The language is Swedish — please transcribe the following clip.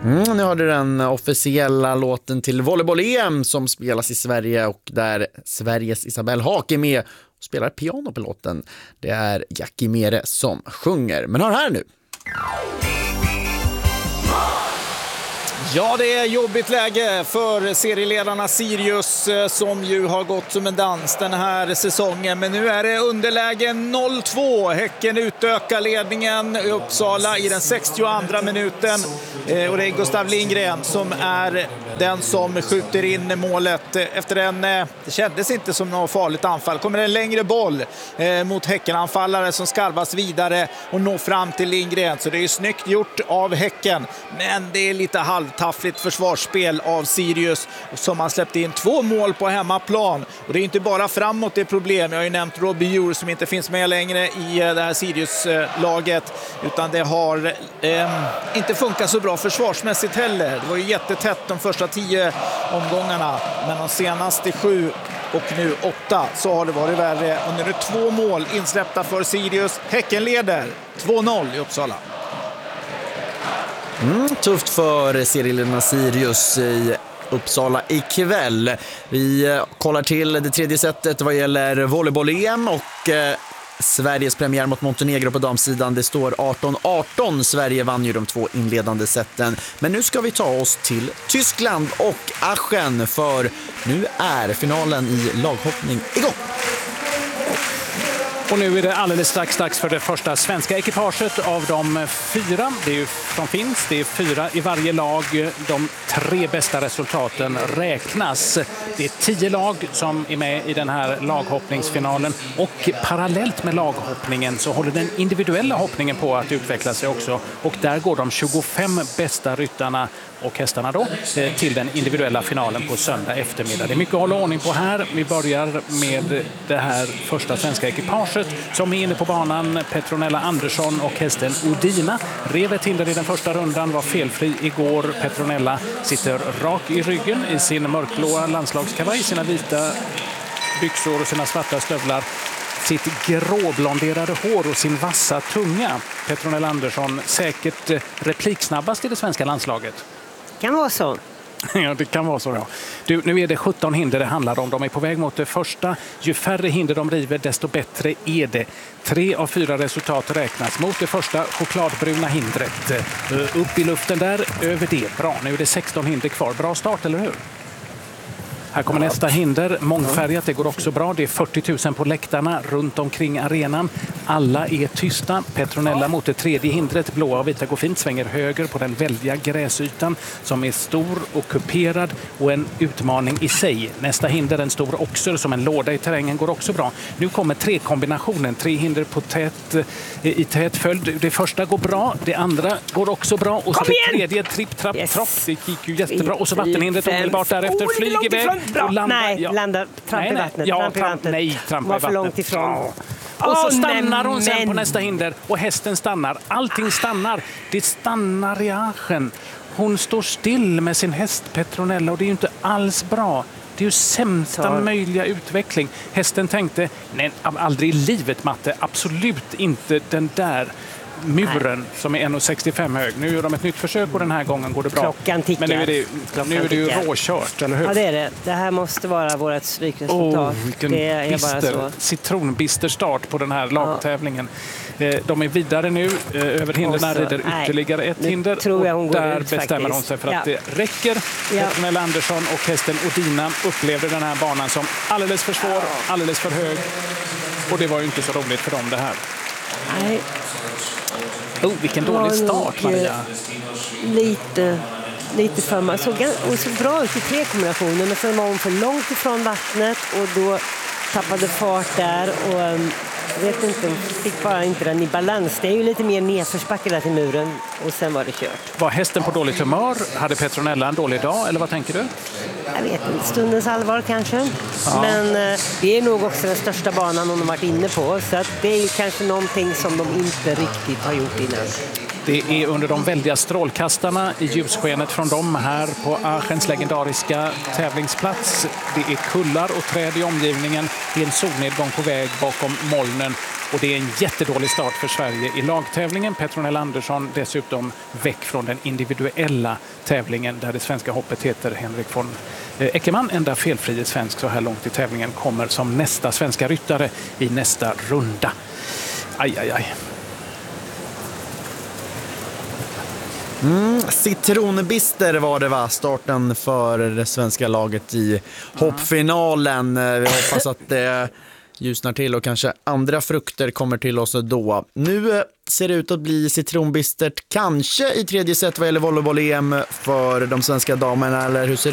Nu har du den officiella låten till volleyboll-EM som spelas i Sverige och där Sveriges Isabelle Haak är med och spelar piano på låten. Det är Jackie Mere som sjunger. Men hör här nu. Ja, det är jobbigt läge för serieledarna Sirius som ju har gått som en dans den här säsongen. Men nu är det underläge 0-2. Häcken utökar ledningen i Uppsala i den 62:a minuten. Och det är Gustav Lindgren som är den som skjuter in målet efter en, det kändes inte som något farligt anfall. Kommer en längre boll mot Häckenanfallare som skarvas vidare och når fram till Lindgren. Så det är ju snyggt gjort av Häcken. Men det är lite halvtaffligt försvarsspel av Sirius som har släppt in 2 mål på hemmaplan. Och det är inte bara framåt det är problem. Jag har ju nämnt Robbie Djur som inte finns med längre i det här Sirius-laget. Utan det har inte funkat så bra försvarsmässigt heller. Det var ju jättetätt de första 10 omgångarna. Men de senaste 7 och nu 8 så har det varit värre. Och nu är det 2 mål insläppta för Sirius. Häcken leder 2-0 i Uppsala. Tufft för serieledarna Sirius i Uppsala ikväll. Vi kollar till det tredje setet vad gäller volleyboll-EM och Sveriges premiär mot Montenegro på damsidan. Det står 18-18. Sverige vann ju de 2 inledande seten. Men nu ska vi ta oss till Tyskland och Aachen för nu är finalen i laghoppning igång. Och nu är det alldeles strax för det första svenska ekipaget av de 4. Det är ju som finns, det är 4 i varje lag. De 3 bästa resultaten räknas. Det är 10 lag som är med i den här laghoppningsfinalen. Och parallellt med laghoppningen så håller den individuella hoppningen på att utveckla sig också. Och där går de 25 bästa ryttarna och hästarna då till den individuella finalen på söndag eftermiddag. Det är mycket att hålla ordning på här. Vi börjar med det här första svenska ekipaget som är inne på banan. Petronella Andersson och hästen Odina. Rev ett hinder i den första rundan, var felfri igår. Petronella sitter rak i ryggen i sin mörkblåa landslagskavaj, sina vita byxor och sina svarta stövlar. Sitt gråblonderade hår och sin vassa tunga. Petronella Andersson säkert repliksnabbast i det svenska landslaget. Kan vara så. Ja, det kan vara så, ja. Du, nu är det 17 hinder det handlar om. De är på väg mot det första. Ju färre hinder de river, desto bättre är det. 3 av 4 resultat räknas mot det första chokladbruna hindret. Upp i luften där, över det. Bra, nu är det 16 hinder kvar. Bra start, eller hur? Här kommer nästa hinder, mångfärgat, det går också bra. Det är 40 000 på läktarna runt omkring arenan. Alla är tysta. Petronella mot det tredje hindret, blåa och vita går fint, svänger höger på den väldiga gräsytan som är stor och kuperad och en utmaning i sig. Nästa hinder, en stor oxer som en låda i terrängen, går också bra. Nu kommer 3-kombinationen, 3 hinder på i tät följd. Det första går bra, det andra går också bra och så det tredje tripp-trapp, det gick ju jättebra. Och så vattenhindret omedelbart därefter, flyger iväg. Landar tramp i vattnet. Tramp var för långt ifrån. Och så stannar hon sen på nästa hinder och hästen stannar. Allting stannar. Det stannar i Aachen. Hon står still med sin häst Petronella och det är ju inte alls bra. Det är ju sämsta möjliga utveckling. Hästen tänkte, nej, aldrig i livet Matte, absolut inte den där muren som är 1,65 hög. Nu gör de ett nytt försök och den här gången går det bra. Klockan tickar. Men nu är det ju råkört, eller hur? Ja, det är det. Det här måste vara vårt strykresultat. Det är bara så. Citronbister start på den här lagtävlingen. De är vidare nu. Över hindren rider ytterligare ett hinder. Tror jag hon och där ut, bestämmer hon sig för att det räcker. Petronella Andersson och hästen Odina upplevde den här banan som alldeles för svår, alldeles för hög. Och det var ju inte så roligt för dem det här. Nej. Vilken dålig start, Maria. Lite för man såg så bra ut i 3-kombinationen, men sen var hon för långt ifrån vattnet och då tappade fart där och vet inte, hon fick bara inte den i balans. Det är ju lite mer nedförsbacke där till muren och sen var det kört. Var hästen på dåligt humör? Hade Petronella en dålig dag eller vad tänker du? Jag vet inte, stundens allvar kanske. Ja. Men det är nog också den största banan hon har varit inne på. Så att det är kanske någonting som de inte riktigt har gjort innan. Det är under de väldiga strålkastarna i ljusskenet från dem här på Aachens legendariska tävlingsplats. Det är kullar och träd i omgivningen. Det är en solnedgång på väg bakom molnen. Och det är en jättedålig start för Sverige i lagtävlingen. Petronella Andersson dessutom väck från den individuella tävlingen där det svenska hoppet heter Henrik von Eckermann. Enda felfrie svensk så här långt i tävlingen kommer som nästa svenska ryttare i nästa runda. Aj, aj, aj. Citronbister var det, va? Starten för det svenska laget i hoppfinalen. Vi hoppas att det ljusnar till och kanske andra frukter kommer till oss då. Nu ser det ut att bli citronbistert kanske i tredje set vad gäller volleyboll-EM för de svenska damerna, eller hur ser